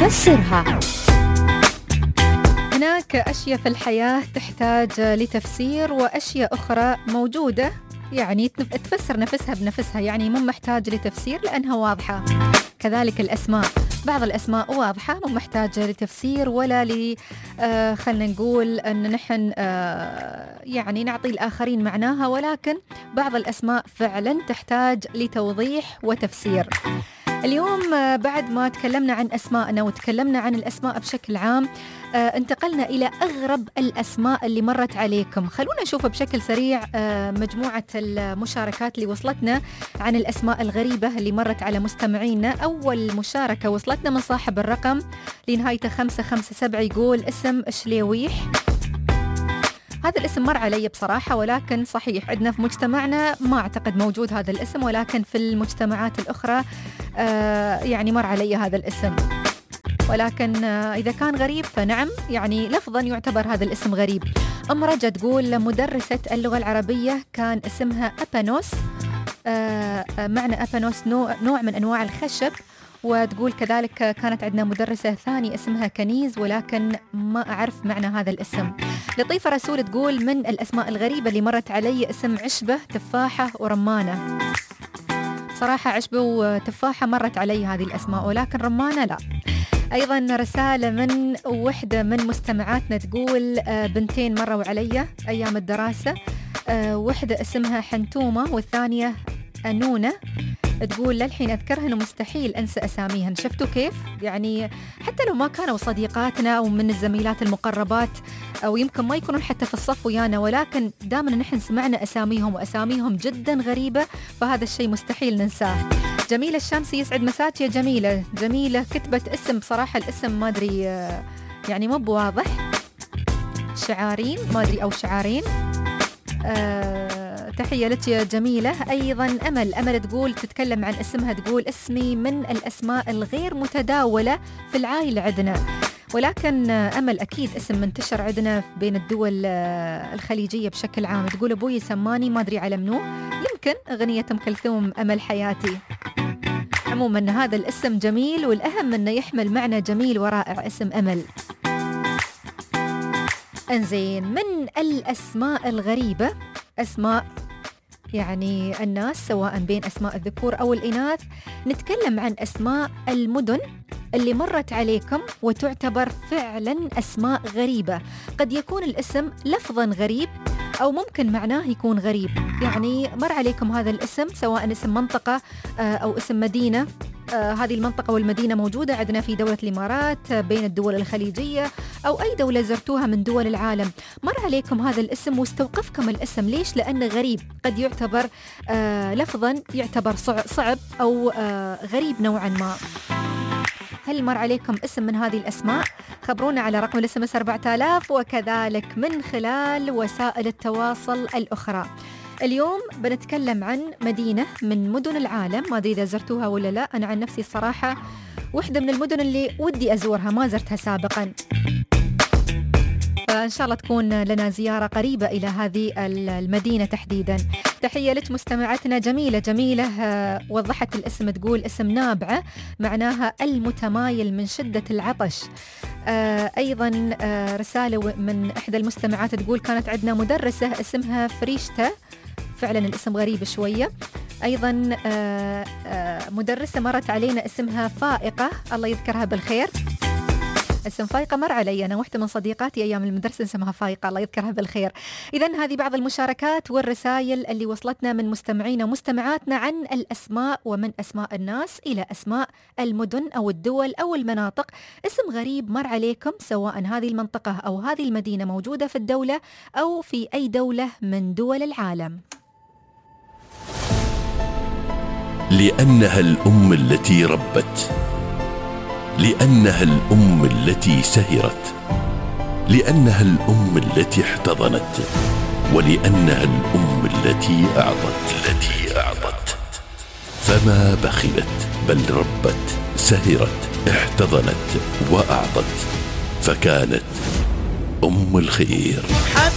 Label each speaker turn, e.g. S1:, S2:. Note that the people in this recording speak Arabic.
S1: نفسرها. هناك أشياء في الحياة تحتاج لتفسير، وأشياء أخرى موجودة يعني تفسر نفسها بنفسها، يعني مو محتاج لتفسير لأنها واضحة. كذلك الأسماء، بعض الأسماء واضحة مو محتاجة لتفسير ولا خلنا نقول أن نحن يعني نعطي الآخرين معناها، ولكن بعض الأسماء فعلا تحتاج لتوضيح وتفسير. اليوم بعد ما تكلمنا عن أسماءنا وتكلمنا عن الأسماء بشكل عام، انتقلنا إلى أغرب الأسماء اللي مرت عليكم. خلونا نشوف بشكل سريع مجموعة المشاركات اللي وصلتنا عن الأسماء الغريبة اللي مرت على مستمعينا. أول مشاركة وصلتنا من صاحب الرقم لنهايته 557 يقول اسم شليويح. هذا الاسم مر علي بصراحة، ولكن صحيح عندنا في مجتمعنا ما أعتقد موجود هذا الاسم، ولكن في المجتمعات الأخرى يعني مر علي هذا الاسم. ولكن إذا كان غريب فنعم، يعني لفظا يعتبر هذا الاسم غريب. أم رجا تقول مدرسة اللغة العربية كان اسمها أبانوس، معنى أبانوس نوع من أنواع الخشب. وتقول كذلك كانت عندنا مدرسة ثانية اسمها كنيز، ولكن ما أعرف معنى هذا الاسم. لطيفة رسول تقول من الأسماء الغريبة اللي مرت علي اسم عشبة، تفاحة ورمانة. صراحة عشبة وتفاحة مرت علي هذه الأسماء، ولكن رمانة لا. أيضا رسالة من وحدة من مستمعاتنا تقول بنتين مروا علي أيام الدراسة، وحدة اسمها حنتومة والثانية أنونة. تقول للحين أذكرهن ومستحيل أنسى أساميهن. شفتوا كيف؟ يعني حتى لو ما كانوا صديقاتنا أو من الزميلات المقربات، أو يمكن ما يكونون حتى في الصف ويانا، ولكن دامنا نحن سمعنا أساميهم وأساميهم جدا غريبة، فهذا الشيء مستحيل ننساه. جميلة الشمسي يسعد مساك يا جميلة. جميلة كتبت اسم بصراحة الاسم ما أدري يعني مو بواضح، شعارين ما أدري أو شعارين. تحية لك يا جميلة. أيضا أمل تقول تتكلم عن اسمها، تقول اسمي من الأسماء الغير متداولة في العائلة عندنا، ولكن أمل أكيد اسم منتشر عندنا بين الدول الخليجية بشكل عام. تقول أبوي سماني ما أدري على منو، يمكن أغنية أم كلثوم أمل حياتي. عموما هذا الاسم جميل، والأهم أنه يحمل معنى جميل ورائع، اسم أمل. انزين، من الأسماء الغريبة أسماء يعني الناس، سواء بين أسماء الذكور أو الإناث. نتكلم عن أسماء المدن اللي مرت عليكم وتعتبر فعلا أسماء غريبة. قد يكون الاسم لفظا غريب أو ممكن معناه يكون غريب، يعني مر عليكم هذا الاسم سواء اسم منطقة أو اسم مدينة. هذه المنطقة والمدينة موجودة عندنا في دولة الإمارات، بين الدول الخليجية أو أي دولة زرتوها من دول العالم. مر عليكم هذا الاسم واستوقفكم الاسم، ليش؟ لأنه غريب، قد يعتبر لفظا يعتبر صعب أو غريب نوعا ما. هل مر عليكم اسم من هذه الأسماء؟ خبرونا على رقم الاس 4000 وكذلك من خلال وسائل التواصل الأخرى. اليوم بنتكلم عن مدينة من مدن العالم، ما أدري إذا زرتوها ولا لا. أنا عن نفسي الصراحة واحدة من المدن اللي ودي أزورها، ما زرتها سابقا، فإن شاء الله تكون لنا زيارة قريبة إلى هذه المدينة تحديدا. تحية لك مستمعتنا جميلة وضحت الاسم، تقول اسم نابعة معناها المتمايل من شدة العطش. أيضا رسالة من إحدى المستمعات تقول كانت عندنا مدرسة اسمها فريشتا، فعلا الاسم غريب شوية. أيضا مدرسة مرت علينا اسمها فائقة، الله يذكرها بالخير. اسم فايقة مر علي أنا، واحدة من صديقاتي أيام المدرسة اسمها فايقة، الله يذكرها بالخير. إذن هذه بعض المشاركات والرسائل اللي وصلتنا من مستمعينا ومستمعاتنا عن الأسماء، ومن أسماء الناس إلى أسماء المدن أو الدول أو المناطق. اسم غريب مر عليكم سواء هذه المنطقة أو هذه المدينة موجودة في الدولة أو في أي دولة من دول العالم.
S2: لأنها الأم التي ربت، لأنها الأم التي سهرت، لأنها الأم التي احتضنت، ولأنها الأم التي أعطت. فما بخلت بل ربت، سهرت، احتضنت وأعطت، فكانت أم الخير.